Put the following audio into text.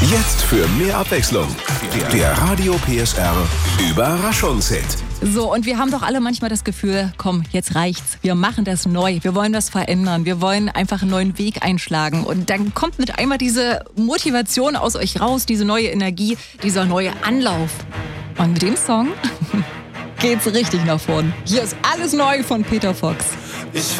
Jetzt für mehr Abwechslung. Der Radio PSR Überraschungshit. So, und wir haben doch alle manchmal das Gefühl, komm, jetzt reicht's. Wir machen das neu. Wir wollen das verändern. Wir wollen einfach einen neuen Weg einschlagen. Und dann kommt mit einmal diese Motivation aus euch raus, diese neue Energie, dieser neue Anlauf. Und mit dem Song geht's richtig nach vorn. Hier ist alles neu von Peter Fox.